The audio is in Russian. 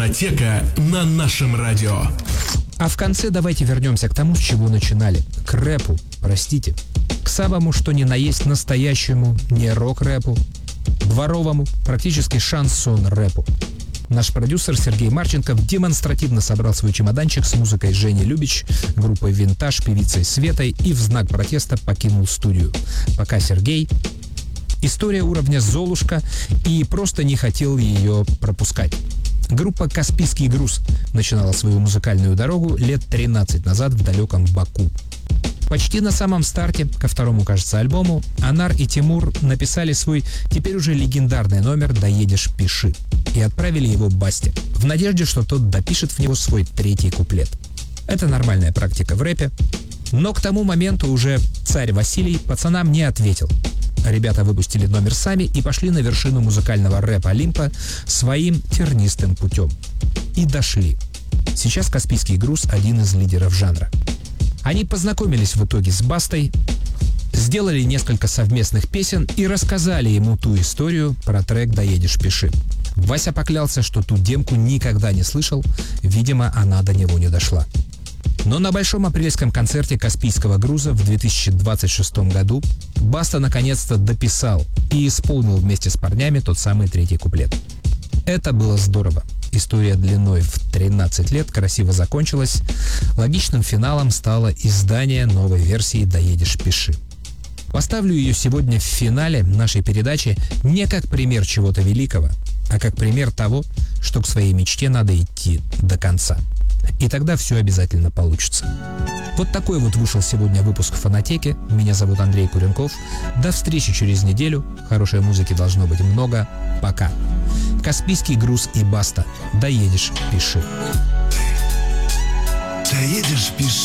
Фонотека на нашем радио. А в конце давайте вернемся к тому, с чего начинали. К рэпу, простите. К самому, что ни на есть настоящему, не рок-рэпу, дворовому, практически шансон-рэпу. Наш продюсер Сергей Марченков демонстративно собрал свой чемоданчик с музыкой Жени Любич, группой «Винтаж», певицей Светой и в знак протеста покинул студию. Пока Сергей... История уровня «Золушка» и просто не хотел ее пропускать. Группа «Каспийский груз» начинала свою музыкальную дорогу лет 13 назад в далеком Баку. Почти на самом старте, ко второму, кажется, альбому, Анар и Тимур написали свой теперь уже легендарный номер «Доедешь, пиши» и отправили его Басте, в надежде, что тот допишет в него свой третий куплет. Это нормальная практика в рэпе, но к тому моменту уже царь Василий пацанам не ответил. Ребята выпустили номер сами и пошли на вершину музыкального рэп Олимпа своим тернистым путем. И дошли. Сейчас «Каспийский груз» — один из лидеров жанра. Они познакомились в итоге с Бастой, сделали несколько совместных песен и рассказали ему ту историю про трек «Доедешь, пиши». Вася поклялся, что ту демку никогда не слышал, видимо, она до него не дошла. Но на большом апрельском концерте «Каспийского груза» в 2026 году Баста наконец-то дописал и исполнил вместе с парнями тот самый третий куплет. Это было здорово. История длиной в 13 лет красиво закончилась. Логичным финалом стало издание новой версии «Доедешь, пиши». Поставлю ее сегодня в финале нашей передачи не как пример чего-то великого, а как пример того, что к своей мечте надо идти до конца. И тогда все обязательно получится. Вот такой вот вышел сегодня выпуск «Фонотеки». Меня зовут Андрей Куренков. До встречи через неделю. Хорошей музыки должно быть много. Пока. «Каспийский груз» и Баста. Доедешь, пиши. Доедешь, пиши.